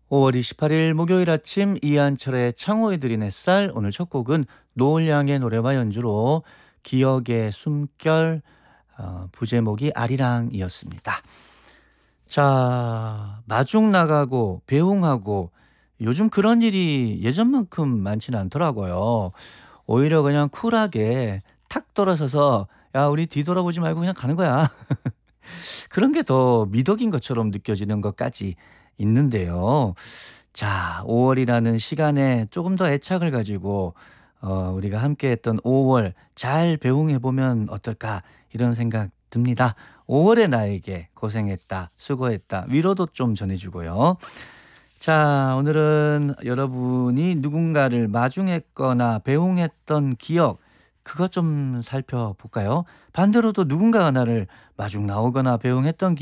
5월 28일 목요일 아침 이한철의 창호에 드린 햇살. 오늘 첫 곡은 노을양의 노래와 연주로 기억의 숨결, 부제목이 아리랑이었습니다. 자, 마중 나가고 배웅하고 요즘 그런 일이 예전만큼 많지는 않더라고요. 오히려 그냥 쿨하게 탁 돌아서서 야, 우리 뒤돌아보지 말고 그냥 가는 거야. 그런 게 더 미덕인 것처럼 느껴지는 것까지 있는데요. 자, 5월이라는 시간에 조금 더 애착을 가지고 우리가 함께했던 5월 잘 배웅해 보면 어떨까 이런 생각 듭니다. 5월의 나에게 고생했다, 수고했다, 위로도 좀 전해주고요. 자, 오늘은 여러분이 누군가를 마중했거나 배웅했던 기억, 그것 좀 살펴볼까요? 반대로 또 누군가가 나를 마중 나오거나 배웅했던